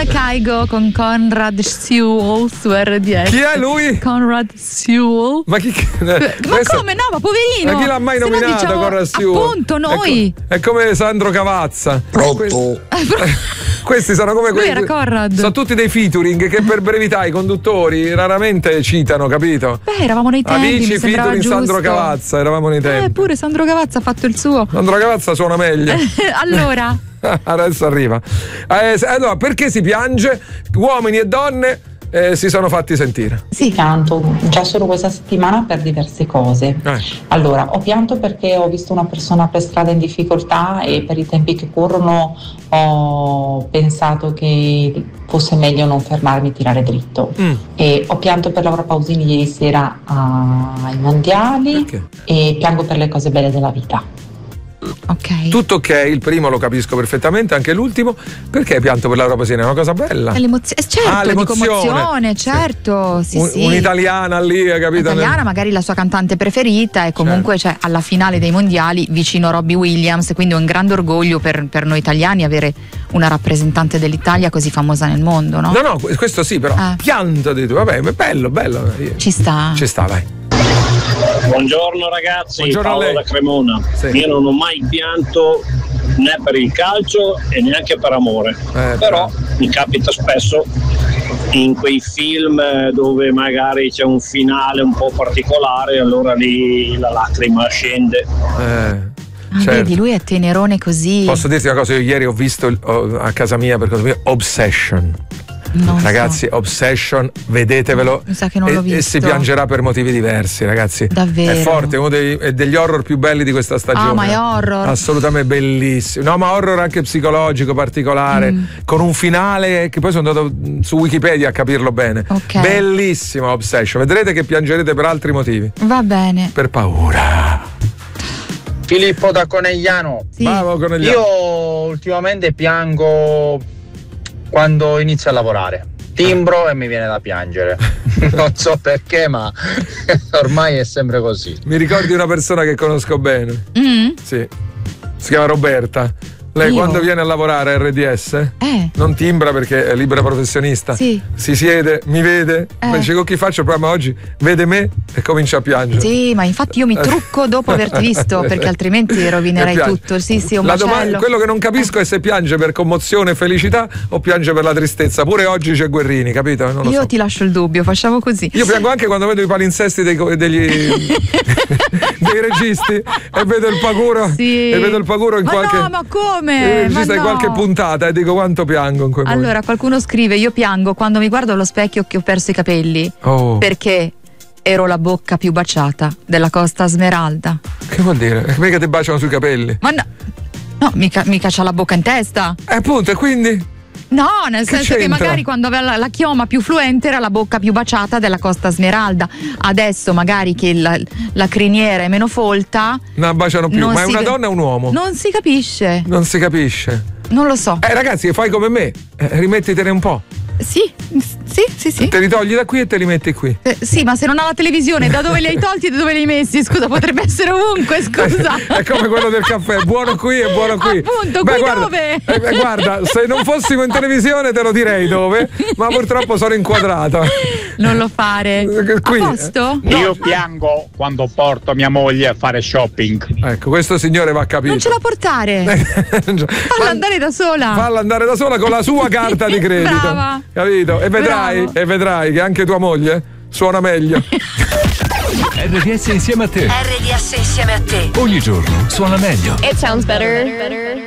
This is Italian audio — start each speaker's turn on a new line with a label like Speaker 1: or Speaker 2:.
Speaker 1: Caigo con Conrad Sewell su RDS.
Speaker 2: Chi è lui?
Speaker 1: Conrad Sewell.
Speaker 2: Ma chi?
Speaker 1: Ma come no? Ma poverino.
Speaker 2: Ma chi l'ha mai nominato?
Speaker 1: Diciamo,
Speaker 2: Conrad Sewell?
Speaker 1: Appunto, noi.
Speaker 2: È come Sandro Cavazza. Questi sono come quelli.
Speaker 1: Era Conrad.
Speaker 2: Sono tutti dei featuring che per brevità i conduttori raramente citano, capito?
Speaker 1: Beh, eravamo nei tempi.
Speaker 2: Amici,
Speaker 1: mi sembrava
Speaker 2: featuring
Speaker 1: giusto.
Speaker 2: Sandro Cavazza, eravamo nei tempi.
Speaker 1: Pure Sandro Cavazza ha fatto il suo.
Speaker 2: Sandro Cavazza suona meglio.
Speaker 1: Allora.
Speaker 2: Adesso arriva. Allora, perché si piange? Uomini e donne si sono fatti sentire.
Speaker 3: Sì, pianto già solo questa settimana per diverse cose. Allora, ho pianto perché ho visto una persona per strada in difficoltà e per i tempi che corrono ho pensato che fosse meglio non fermarmi e tirare dritto. E ho pianto per Laura Pausini ieri sera ai mondiali.
Speaker 2: Perché?
Speaker 3: E piango per le cose belle della vita.
Speaker 1: Ok.
Speaker 2: Tutto ok, il primo lo capisco perfettamente, anche l'ultimo. Perché pianto per Laura Pausini? È una cosa bella.
Speaker 1: Certo, di
Speaker 2: l'emozione.
Speaker 1: commozione, certo. Sì, sì.
Speaker 2: Un'italiana lì, hai capito?
Speaker 1: Un'italiana, magari la sua cantante preferita, e comunque c'è alla finale dei mondiali vicino Robbie Williams, quindi è un grande orgoglio per noi italiani avere una rappresentante dell'Italia così famosa nel mondo, no?
Speaker 2: No, questo sì, però pianto di tu. Vabbè, è bello.
Speaker 1: Ci sta,
Speaker 2: vai.
Speaker 4: Buongiorno ragazzi,
Speaker 2: Buongiorno
Speaker 4: Paolo da Cremona.
Speaker 2: Sì.
Speaker 4: Io non ho mai pianto né per il calcio e neanche per amore, però mi capita spesso in quei film dove magari c'è un finale un po' particolare, allora lì la lacrima scende.
Speaker 2: Certo.
Speaker 1: Vedi, lui è tenerone così.
Speaker 2: Posso dirti una cosa? Io ieri ho visto a casa mia, per cosa mia, Obsession. Ragazzi, Obsession, vedetevelo.
Speaker 1: Mi sa che non l'ho visto.
Speaker 2: E si piangerà per motivi diversi, ragazzi.
Speaker 1: Davvero?
Speaker 2: È forte, è uno degli horror più belli di questa stagione.
Speaker 1: Ma è horror?
Speaker 2: Assolutamente bellissimo. No, ma horror anche psicologico, particolare, con un finale che poi sono andato su Wikipedia a capirlo bene.
Speaker 1: Ok.
Speaker 2: Bellissimo Obsession. Vedrete che piangerete per altri motivi.
Speaker 1: Va bene.
Speaker 2: Per paura.
Speaker 5: Filippo da Conegliano.
Speaker 1: Sì.
Speaker 2: Bravo Conegliano.
Speaker 5: Io ultimamente piango quando inizio a lavorare. Timbro e mi viene da piangere. Non so perché, ma ormai è sempre così.
Speaker 2: Mi ricordi una persona che conosco bene? Sì. Si chiama Roberta. Lei quando viene a lavorare a RDS non timbra perché è libera professionista.
Speaker 1: Sì.
Speaker 2: Si siede, mi vede, mi dice con chi faccio il programma oggi, vede me e comincia a piangere.
Speaker 1: Sì, ma infatti io mi trucco dopo averti visto, perché altrimenti rovinerei tutto. Sì, un macello.
Speaker 2: Quello che non capisco è se piange per commozione e felicità o piange per la tristezza. Pure oggi c'è Guerrini, capito? Non lo
Speaker 1: io
Speaker 2: so.
Speaker 1: ti lascio il dubbio, facciamo così.
Speaker 2: Io piango anche quando vedo i palinsesti dei registi e vedo il paguro.
Speaker 1: Sì.
Speaker 2: E vedo il paguro in qualche.
Speaker 1: No, ma come?
Speaker 2: Il regista di qualche puntata e dico quanto piango in quel momento.
Speaker 1: Allora, qualcuno scrive: io piango quando mi guardo allo specchio che ho perso i capelli. Perché ero la bocca più baciata della Costa Smeralda.
Speaker 2: Che vuol dire? Mica ti baciano sui capelli.
Speaker 1: Ma no, mica c'ha la bocca in testa.
Speaker 2: Appunto, e quindi?
Speaker 1: No, nel senso
Speaker 2: c'entra?
Speaker 1: che magari quando aveva la chioma più fluente era la bocca più baciata della Costa Smeralda. Adesso magari che la criniera è meno folta,
Speaker 2: non la baciano più. Ma è una donna o un uomo?
Speaker 1: Non si capisce.
Speaker 2: Non si capisce.
Speaker 1: Non lo so.
Speaker 2: Ragazzi, fai come me, rimettitene un po'.
Speaker 1: Sì.
Speaker 2: Te li togli da qui e te li metti qui.
Speaker 1: Sì, ma se non ha la televisione, da dove li hai tolti e da dove li hai messi? Scusa, potrebbe essere ovunque, scusa.
Speaker 2: È come quello del caffè, buono qui e buono qui.
Speaker 1: Appunto,
Speaker 2: guarda,
Speaker 1: dove?
Speaker 2: Guarda, se non fossimo in televisione te lo direi dove, ma purtroppo sono inquadrato.
Speaker 1: Non lo fare.
Speaker 2: Qui.
Speaker 1: A posto?
Speaker 5: No. Io piango quando porto mia moglie a fare shopping.
Speaker 2: Ecco, questo signore va capito.
Speaker 1: Non ce la portare. Falla andare da sola.
Speaker 2: Falla andare da sola con la sua carta di credito.
Speaker 1: Brava.
Speaker 2: Capito? E vedrai che anche tua moglie suona meglio.
Speaker 6: RDS insieme a te.
Speaker 7: RDS insieme a te.
Speaker 6: Ogni giorno suona meglio.
Speaker 7: It sounds better.